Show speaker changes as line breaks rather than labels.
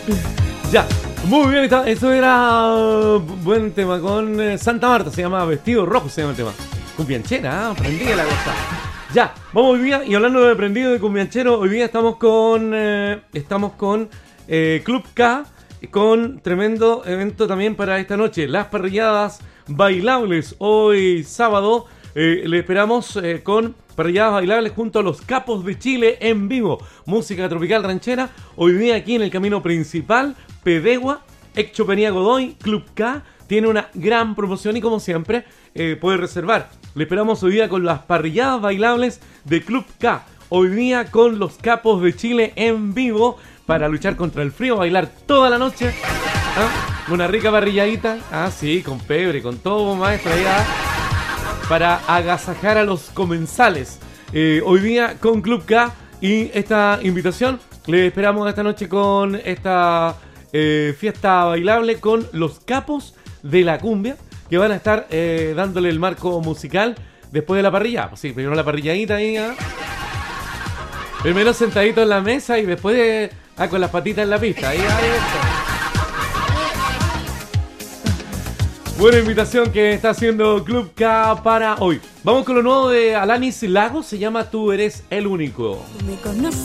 Ya, muy bien, eso era buen tema con Santa Marta, se llama Vestido Rojo, se llama el tema. Cumbianchera, aprendí la cosa. Ya, vamos hoy día, y hablando de aprendido de cumbianchero, hoy día estamos con Club K, con tremendo evento también para esta noche, las parrilladas bailables, hoy sábado, le esperamos con parrilladas bailables junto a los Capos de Chile en vivo, música tropical ranchera, hoy día aquí en el camino principal, Pedegua, Exchopenía Godoy, Club K, tiene una gran promoción y como siempre, puede reservar. Le esperamos hoy día con las parrilladas bailables de Club K. Hoy día con los Capos de Chile en vivo para luchar contra el frío, bailar toda la noche. ¿Ah? Una rica parrilladita. Ah, sí, con pebre, con todo, maestro. Allá, para agasajar a los comensales. Hoy día con Club K y esta invitación. Le esperamos esta noche con esta fiesta bailable con los Capos de la Cumbia, que van a estar dándole el marco musical después de la parrilla. Pues sí, primero la parrilladita ahí, ¿eh? Primero sentadito en la mesa y después con las patitas en la pista. Ahí. Buena invitación que está haciendo Club K para hoy. Vamos con lo nuevo de Alanis Lagos, se llama Tú Eres el Único.